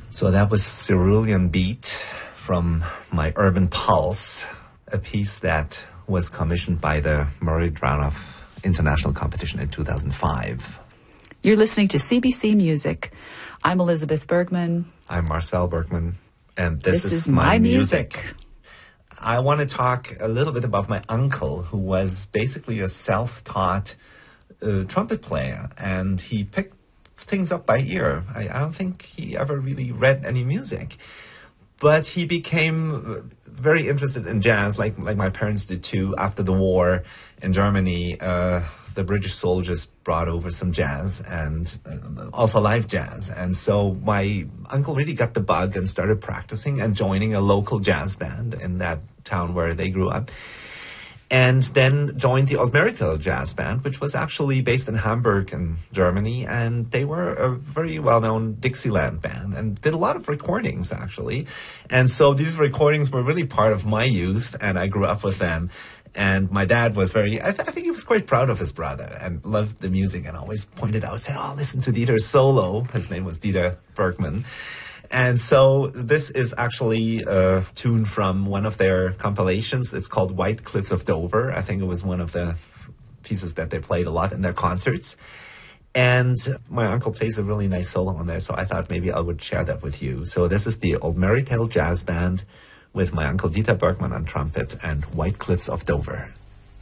So that was Cerulean Beat from my Urban Pulse, a piece that was commissioned by the Murray Dranov International Competition in 2005. You're listening to CBC Music. I'm Elizabeth Bergman. I'm Marcel Bergman, and this is my music. I want to talk a little bit about my uncle, who was basically a self-taught trumpet player, and he picked things up by ear. I don't think he ever really read any music, but he became very interested in jazz, like my parents did too. After the war in Germany, the British soldiers brought over some jazz and also live jazz. And so my uncle really got the bug and started practicing and joining a local jazz band in that town where they grew up. And then joined the Old Maryville Jazz Band, which was actually based in Hamburg in Germany. And they were a very well-known Dixieland band and did a lot of recordings, actually. And so these recordings were really part of my youth, and I grew up with them. And my dad was I think he was quite proud of his brother and loved the music and always pointed out, said, "Oh, listen to Dieter's solo." His name was Dieter Bergman. And so this is actually a tune from one of their compilations. It's called White Cliffs of Dover. I think it was one of the pieces that they played a lot in their concerts. And my uncle plays a really nice solo on there, so I thought maybe I would share that with you. So this is the Old Maryville Jazz Band with my uncle Dieter Bergman on trumpet and White Cliffs of Dover.